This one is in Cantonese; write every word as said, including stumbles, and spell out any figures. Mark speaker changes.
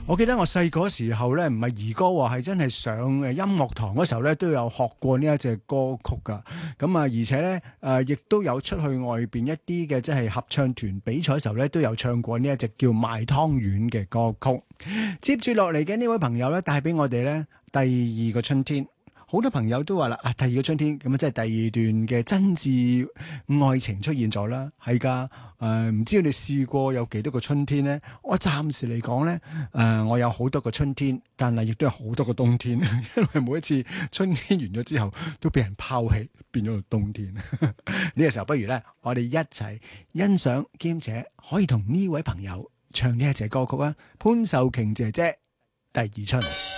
Speaker 1: 我記得我細個時候咧，唔係兒歌喎，係真係上誒音樂堂嗰時候咧，都有學過呢一隻歌曲噶。咁啊，而且咧誒，亦都有出去外邊一啲嘅即係合唱團比賽嘅時候咧，都有唱過呢一隻叫賣湯圓嘅歌曲。接住落嚟嘅呢位朋友咧，帶俾我哋咧第二個春天。好多朋友都話啦，啊，第二個春天咁啊，即係第二段嘅真摯愛情出現咗啦，係噶，誒、呃，唔知你試過有幾多個春天呢？我暫時嚟講咧，誒、呃，我有好多個春天，但係亦都有好多個冬天，因為每一次春天完咗之後，都俾人拋棄，變咗個冬天。呢個時候，不如咧，我哋一齊欣賞兼且可以同呢位朋友唱呢一隻歌曲啊，潘秀瓊姐姐《第二春》。